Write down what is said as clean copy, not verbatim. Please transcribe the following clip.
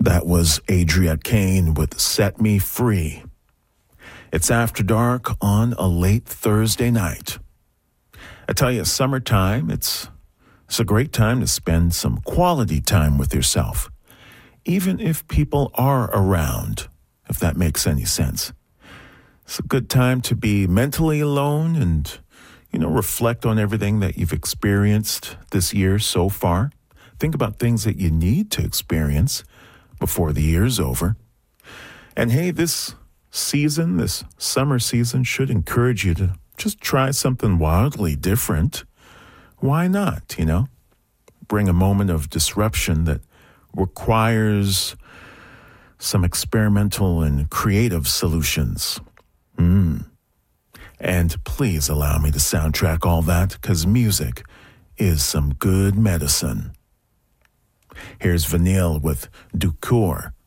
That was Adria Kane with Set Me Free. It's After Dark on a late Thursday night. I tell you, summertime, it's a great time to spend some quality time with yourself, even if people are around, if that makes any sense. It's a good time to be mentally alone and, reflect on everything that you've experienced this year so far. Think about things that you need to experience before the year's over. And hey, this summer season should encourage you to just try something wildly different. Why not, Bring a moment of disruption that requires some experimental and creative solutions. And please allow me to soundtrack all that, because music is some good medicine. Here's Vanille with Ducour